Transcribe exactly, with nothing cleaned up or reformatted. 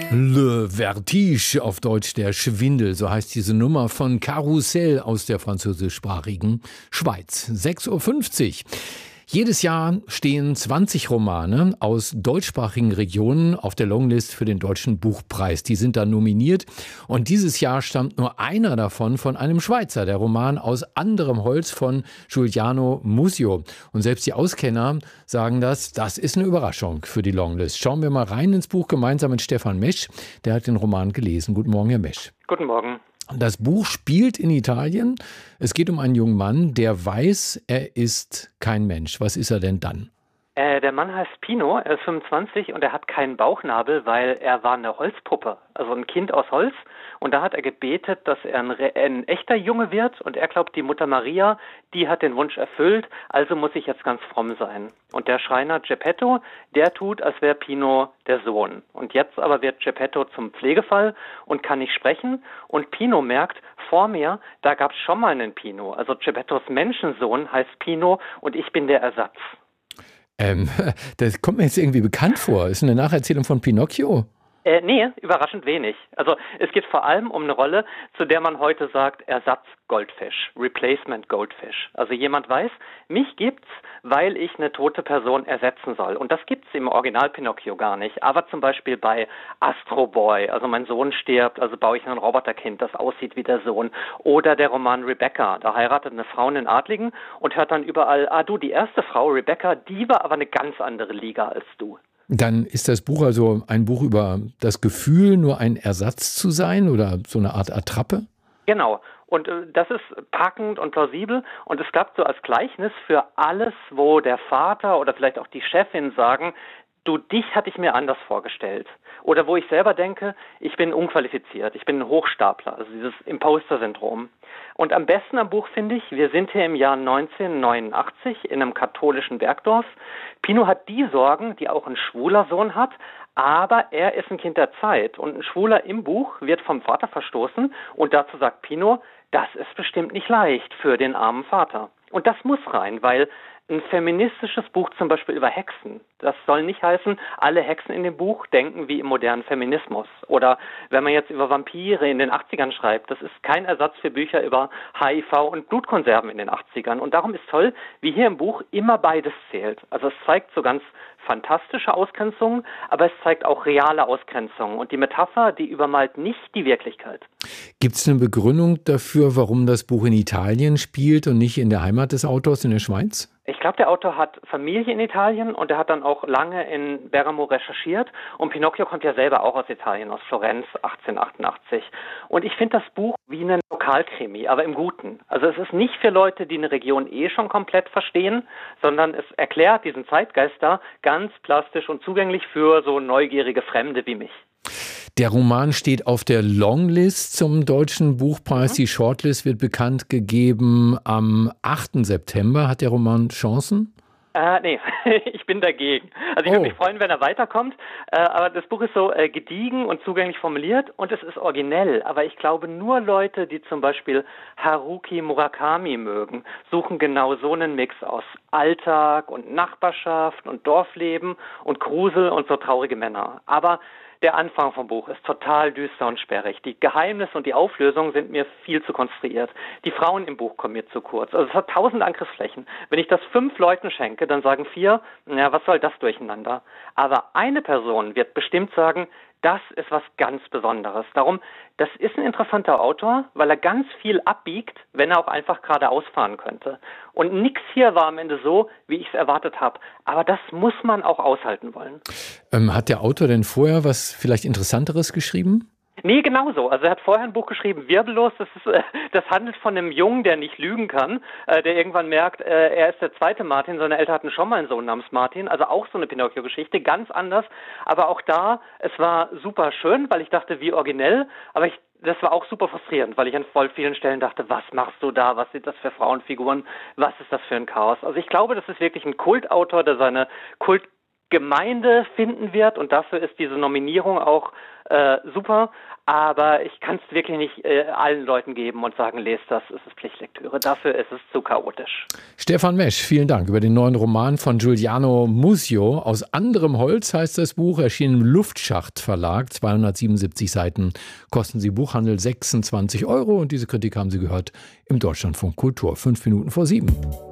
Le Vertige, auf Deutsch der Schwindel, so heißt diese Nummer von Karussell aus der französischsprachigen Schweiz. sechs Uhr fünfzig. Jedes Jahr stehen zwanzig Romane aus deutschsprachigen Regionen auf der Longlist für den Deutschen Buchpreis. Die sind dann nominiert und dieses Jahr stammt nur einer davon von einem Schweizer, der Roman Aus anderem Holz von Giuliano Musio. Und selbst die Auskenner sagen das, das ist eine Überraschung für die Longlist. Schauen wir mal rein ins Buch gemeinsam mit Stefan Mesch, der hat den Roman gelesen. Guten Morgen, Herr Mesch. Guten Morgen. Das Buch spielt in Italien. Es geht um einen jungen Mann, der weiß, er ist kein Mensch. Was ist er denn dann? Äh, der Mann heißt Pino, er ist fünfundzwanzig und er hat keinen Bauchnabel, weil er war eine Holzpuppe, also ein Kind aus Holz. Und da hat er gebetet, dass er ein, ein echter Junge wird. Und er glaubt, die Mutter Maria, die hat den Wunsch erfüllt, also muss ich jetzt ganz fromm sein. Und der Schreiner Geppetto, der tut, als wäre Pino der Sohn. Und jetzt aber wird Geppetto zum Pflegefall und kann nicht sprechen. Und Pino merkt, vor mir, da gab es schon mal einen Pino. Also Geppettos Menschensohn heißt Pino und ich bin der Ersatz. Ähm, das kommt mir jetzt irgendwie bekannt vor. Ist eine Nacherzählung von Pinocchio? Äh, nee, überraschend wenig. Also es geht vor allem um eine Rolle, zu der man heute sagt Ersatz-Goldfisch, Replacement Goldfish. Also jemand weiß, mich gibt's, weil ich eine tote Person ersetzen soll. Und das gibt's im Original Pinocchio gar nicht. Aber zum Beispiel bei Astro Boy, also mein Sohn stirbt, also baue ich ein Roboterkind, das aussieht wie der Sohn. Oder der Roman Rebecca, da heiratet eine Frau einen Adligen und hört dann überall, ah du, die erste Frau, Rebecca, die war aber eine ganz andere Liga als du. Dann ist das Buch also ein Buch über das Gefühl, nur ein Ersatz zu sein oder so eine Art Attrappe? Genau. Und äh, das ist packend und plausibel und es klappt so als Gleichnis für alles, wo der Vater oder vielleicht auch die Chefin sagen, du, dich hatte ich mir anders vorgestellt. Oder wo ich selber denke, ich bin unqualifiziert, ich bin ein Hochstapler, also dieses Imposter-Syndrom. Und am besten am Buch finde ich, wir sind hier im Jahr neunzehnhundertneunundachtzig in einem katholischen Bergdorf. Pino hat die Sorgen, die auch ein schwuler Sohn hat, aber er ist ein Kind der Zeit. Und ein Schwuler im Buch wird vom Vater verstoßen und dazu sagt Pino, das ist bestimmt nicht leicht für den armen Vater. Und das muss rein, weil ein feministisches Buch zum Beispiel über Hexen, das soll nicht heißen, alle Hexen in dem Buch denken wie im modernen Feminismus. Oder wenn man jetzt über Vampire in den achtzigern schreibt, das ist kein Ersatz für Bücher über H I V und Blutkonserven in den achtzigern. Und darum ist toll, wie hier im Buch immer beides zählt. Also es zeigt so ganz fantastische Ausgrenzungen, aber es zeigt auch reale Ausgrenzungen. Und die Metapher, die übermalt nicht die Wirklichkeit. Gibt es eine Begründung dafür, warum das Buch in Italien spielt und nicht in der Heimat des Autors in der Schweiz? Ich glaube, der Autor hat Familie in Italien und er hat dann auch lange in Bergamo recherchiert. Und Pinocchio kommt ja selber auch aus Italien, aus Florenz, achtzehnhundertachtundachtzig. Und ich finde das Buch wie einen Lokalkrimi, aber im Guten. Also es ist nicht für Leute, die eine Region eh schon komplett verstehen, sondern es erklärt diesen Zeitgeist da ganz plastisch und zugänglich für so neugierige Fremde wie mich. Der Roman steht auf der Longlist zum Deutschen Buchpreis. Mhm. Die Shortlist wird bekannt gegeben am achten September. Hat der Roman Chancen? Äh, nee, ich bin dagegen. Also ich Oh. würde mich freuen, wenn er weiterkommt, äh, aber das Buch ist so äh, gediegen und zugänglich formuliert und es ist originell, aber ich glaube, nur Leute, die zum Beispiel Haruki Murakami mögen, suchen genau so einen Mix aus Alltag und Nachbarschaft und Dorfleben und Grusel und so traurige Männer. Aber der Anfang vom Buch ist total düster und sperrig. Die Geheimnisse und die Auflösung sind mir viel zu konstruiert. Die Frauen im Buch kommen mir zu kurz. Also es hat tausend Angriffsflächen. Wenn ich das fünf Leuten schenke, dann sagen vier, ja, was soll das durcheinander? Aber eine Person wird bestimmt sagen, das ist was ganz Besonderes. Darum, das ist ein interessanter Autor, weil er ganz viel abbiegt, wenn er auch einfach geradeaus fahren könnte. Und nichts hier war am Ende so, wie ich es erwartet habe. Aber das muss man auch aushalten wollen. Ähm, hat der Autor denn vorher was vielleicht Interessanteres geschrieben? Nee, genauso. Also er hat vorher ein Buch geschrieben, Wirbellos, das ist, äh, das handelt von einem Jungen, der nicht lügen kann, äh, der irgendwann merkt, äh, er ist der zweite Martin, seine Eltern hatten schon mal einen Sohn namens Martin, also auch so eine Pinocchio-Geschichte, ganz anders, aber auch da, es war super schön, weil ich dachte, wie originell, aber ich das war auch super frustrierend, weil ich an voll vielen Stellen dachte, was machst du da, was sind das für Frauenfiguren, was ist das für ein Chaos? Also ich glaube, das ist wirklich ein Kultautor, der seine Kult Gemeinde finden wird. Und dafür ist diese Nominierung auch äh, super. Aber ich kann es wirklich nicht äh, allen Leuten geben und sagen, lest das, es ist Pflichtlektüre. Dafür ist es zu chaotisch. Stefan Mesch, vielen Dank über den neuen Roman von Giuliano Musio. Aus anderem Holz heißt das Buch, erschienen im Luftschacht Verlag. zweihundertsiebenundsiebzig Seiten kosten sie Buchhandel sechsundzwanzig Euro. Und diese Kritik haben Sie gehört im Deutschlandfunk Kultur. Fünf Minuten vor sieben.